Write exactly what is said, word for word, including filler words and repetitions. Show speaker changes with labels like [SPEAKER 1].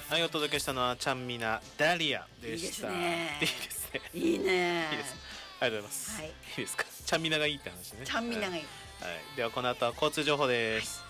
[SPEAKER 1] はい、お届けしたのはちゃんみなダリアでした。いい
[SPEAKER 2] ですね。
[SPEAKER 1] いいですね。
[SPEAKER 2] いいね。
[SPEAKER 1] いいです。ありがとうございます。
[SPEAKER 2] はい。
[SPEAKER 1] いいですか。ちゃんみながいいって話ね。
[SPEAKER 2] ちゃんみながいい。
[SPEAKER 1] はい。はい、ではこの後は交通情報です。